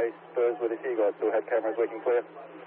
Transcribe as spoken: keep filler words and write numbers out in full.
Spurs with the Seagulls, still head cameras working clear.